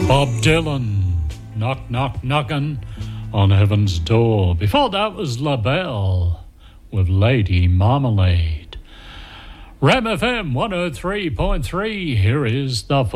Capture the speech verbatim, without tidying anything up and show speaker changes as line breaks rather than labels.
Bob Dylan, knock, knock, knocking on heaven's door. Before that was La Belle with Lady Marmalade. Ram F M one oh three point three, here is the